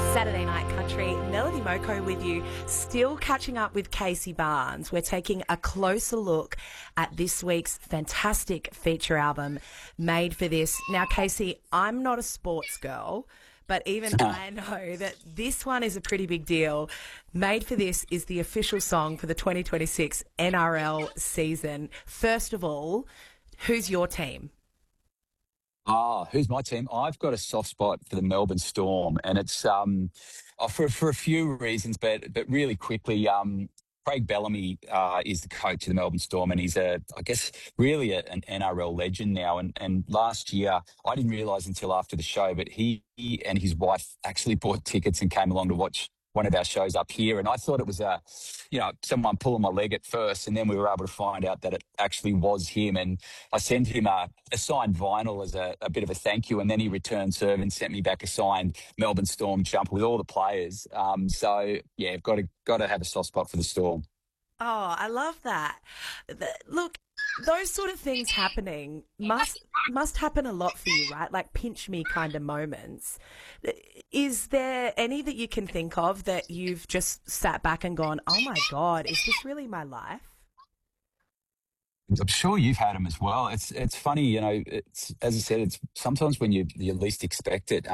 Saturday Night Country, Melody Moko with you, still catching up with Casey Barnes. We're taking a closer look at this week's fantastic feature album, Made for This. Now, Casey, I'm not a sports girl, but even I know that this one is a pretty big deal. Made for This is the official song for the 2026 NRL season. First of all, who's your team? Who's my team? I've got a soft spot for the Melbourne Storm, and it's for a few reasons, but really quickly, Craig Bellamy is the coach of the Melbourne Storm, and he's I guess, really an NRL legend now. And last year, I didn't realise until after the show, but he and his wife actually bought tickets and came along to watch one of our shows up here. And I thought it was someone pulling my leg at first, and then we were able to find out that it actually was him. And I sent him a signed vinyl as a bit of a thank you, and then he returned serve and sent me back a signed Melbourne Storm jumper with all the players. So yeah, got to have a soft spot for the Storm. Oh, I love that. Look, those sort of things happening must happen a lot for you, right? Like pinch me kind of moments. Is there any that you can think of that you've just sat back and gone, oh my God, is this really my life? I'm sure you've had them as well. It's funny, it's, as I said, it's sometimes when you least expect it.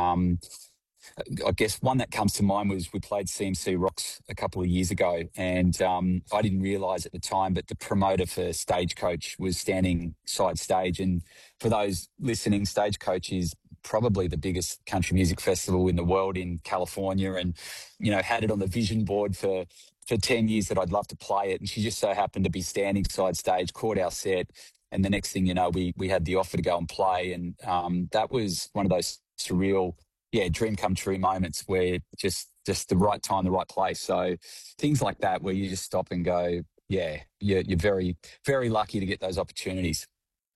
I guess one that comes to mind was we played CMC Rocks a couple of years ago, and I didn't realise at the time, but the promoter for Stagecoach was standing side stage. And for those listening, Stagecoach is probably the biggest country music festival in the world in California, and had it on the vision board for 10 years that I'd love to play it. And she just so happened to be standing side stage, caught our set, and the next thing you know, we had the offer to go and play. And that was one of those surreal, dream come true moments where just the right time, the right place. So things like that where you just stop and go, yeah, you're very, very lucky to get those opportunities.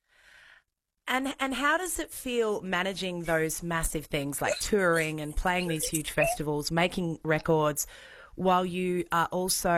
And how does it feel managing those massive things like touring and playing these huge festivals, making records, while you are also